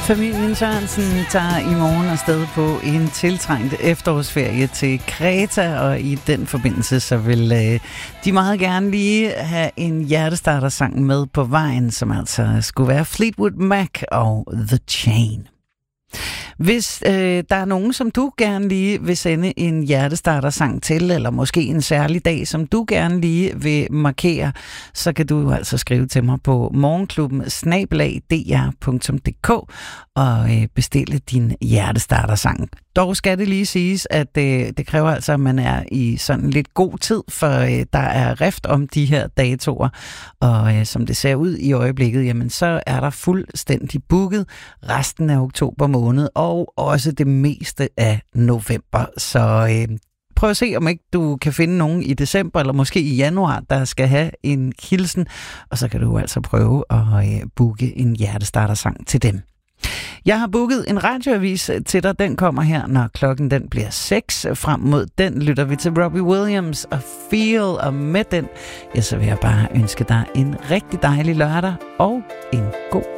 Familien Sørensen tager i morgen afsted på en tiltrængt efterårsferie til Kreta, og i den forbindelse så vil de meget gerne lige have en hjertestartersang med på vejen, som altså skulle være Fleetwood Mac og The Chain. Hvis der er nogen, som du gerne lige vil sende en hjertestartersang til, eller måske en særlig dag, som du gerne lige vil markere, så kan du jo altså skrive til mig på morgenklubben@dr.dk og bestille din hjertestartersang. Dog skal det lige siges, at det kræver altså, at man er i sådan lidt god tid, for der er rift om de her datoer, og som det ser ud i øjeblikket, jamen så er der fuldstændig booket resten af oktober måned, og også det meste af november. Så prøv at se, om ikke du kan finde nogen i december, eller måske i januar, der skal have en hilsen, og så kan du altså prøve at booke en hjertestartersang til dem. Jeg har booket en radioavis til dig. Den kommer her, når klokken den bliver 6. Frem mod den lytter vi til Robbie Williams og Feel, og med den, ja, så vil jeg bare ønske dig en rigtig dejlig lørdag og en god